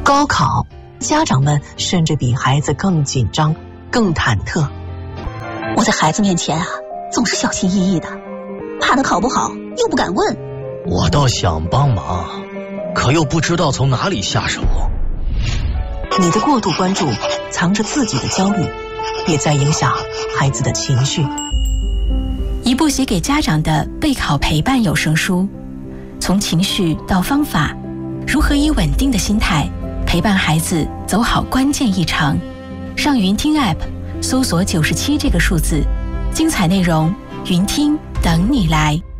高考，家长们甚至比孩子更紧张、更忐忑。 我在孩子面前啊，总是小心翼翼的，怕他考不好，又不敢问。 我倒想帮忙，可又不知道从哪里下手。 你的过度关注，藏着自己的焦虑，也在影响孩子的情绪。 一部写给家长的备考陪伴有声书，从情绪到方法，如何以稳定的心态陪伴孩子走好关键一程。上云听 App 搜索97这个数字，精彩内容云听等你来。